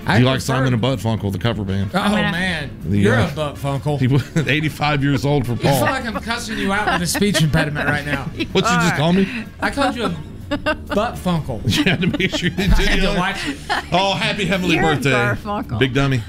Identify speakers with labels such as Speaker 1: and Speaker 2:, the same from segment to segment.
Speaker 1: He likes Simon and Buttfunkle, the cover band.
Speaker 2: Oh, man. You're a Buttfunkle.
Speaker 1: He was 85 years old for
Speaker 2: I
Speaker 1: Paul.
Speaker 2: feel like I'm cussing you out with a speech impediment right now.
Speaker 1: What you just call me?
Speaker 2: I called you a Buttfunkle.
Speaker 1: You had to make sure you did
Speaker 2: I had
Speaker 1: the
Speaker 2: to
Speaker 1: other.
Speaker 2: watch it.
Speaker 1: Oh, happy heavenly
Speaker 3: You're a
Speaker 1: birthday.
Speaker 3: Garfunkel.
Speaker 1: Big dummy.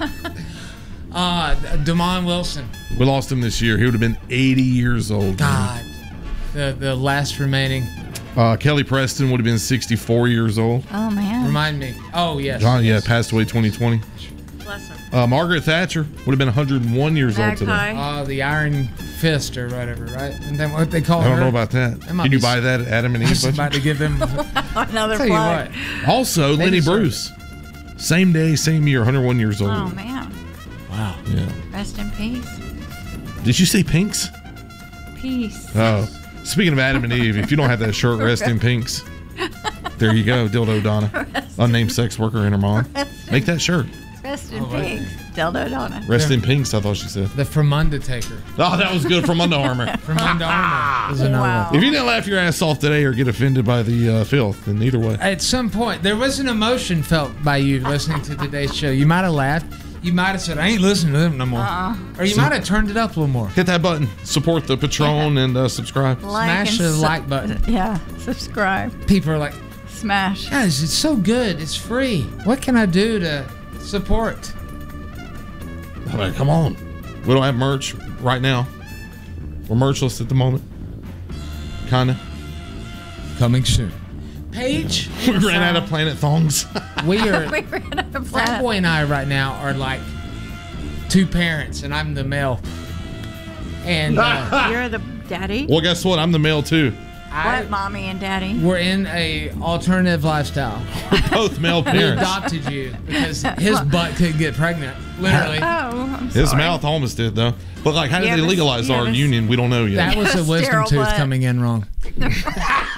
Speaker 2: Damon Wilson.
Speaker 1: We lost him this year. He would have been 80 years old.
Speaker 2: God. The last remaining.
Speaker 1: Kelly Preston would have been 64 years old.
Speaker 3: Oh, man.
Speaker 2: Remind me. Oh, yes.
Speaker 1: John, passed away 2020.
Speaker 3: Bless him.
Speaker 1: Margaret Thatcher would have been 101 years old today.
Speaker 3: Magpie.
Speaker 2: The Iron Fist or whatever, right? Isn't that what they call
Speaker 1: I
Speaker 2: her?
Speaker 1: don't know about that.
Speaker 2: That might
Speaker 1: Can you
Speaker 2: be
Speaker 1: buy that at Adam and
Speaker 2: I
Speaker 1: Eve?
Speaker 2: was about to give them.
Speaker 3: Another
Speaker 2: Tell you
Speaker 3: plug.
Speaker 2: what.
Speaker 1: Also,
Speaker 2: Maybe
Speaker 1: Lenny
Speaker 2: so.
Speaker 1: Bruce. Same day, same year, 101 years old.
Speaker 3: Oh, man.
Speaker 2: Wow.
Speaker 1: Yeah.
Speaker 3: Rest in peace.
Speaker 1: Did you say Pinks?
Speaker 3: Peace.
Speaker 1: Oh. Speaking of Adam and Eve, if you don't have that shirt, Rest in Pinks. There you go, Dildo Donna. Unnamed sex worker and her mom. Make that shirt.
Speaker 3: Rest in peace. Dildo Donna.
Speaker 1: Rest in Pinks, I thought she said.
Speaker 2: The From Undertaker.
Speaker 1: Oh, that was good from Under Armour.
Speaker 2: From Under Armour. Is another
Speaker 3: Wow.
Speaker 2: one.
Speaker 1: If you didn't laugh your ass off today or get offended by the filth, then either way.
Speaker 2: At some point, there was an emotion felt by you listening to today's show. You might have laughed. You might have said, I ain't listening to them no more. Or you might have turned it up a little more.
Speaker 1: Hit that button. Support the Patron and subscribe.
Speaker 2: Smash the like button.
Speaker 3: Yeah. Subscribe.
Speaker 2: People are like,
Speaker 3: Smash.
Speaker 2: guys, it's so good. It's free. What can I do to support?
Speaker 1: I'm like, come on. We don't have merch right now. We're merchless at the moment. Kinda.
Speaker 2: Coming soon. Paige,
Speaker 1: We ran out of Planet Thongs.
Speaker 2: we are.
Speaker 3: We ran out of
Speaker 2: Frat Boy and I right now are like two parents, and I'm the male. And
Speaker 3: You're the daddy?
Speaker 1: Well, guess what? I'm the male too.
Speaker 3: What, mommy and daddy?
Speaker 2: we're in a alternative lifestyle.
Speaker 1: We're both male
Speaker 2: We
Speaker 1: parents.
Speaker 2: adopted you because his butt couldn't get pregnant. Literally.
Speaker 3: Oh, I'm
Speaker 1: His
Speaker 3: sorry.
Speaker 1: mouth almost did though. But like, how did
Speaker 3: Yeah,
Speaker 1: they
Speaker 3: but-
Speaker 1: legalize
Speaker 3: yeah,
Speaker 1: our
Speaker 3: but-
Speaker 1: union? We don't know yet.
Speaker 2: That was a wisdom
Speaker 3: Sterile
Speaker 2: tooth
Speaker 3: butt.
Speaker 2: coming in wrong.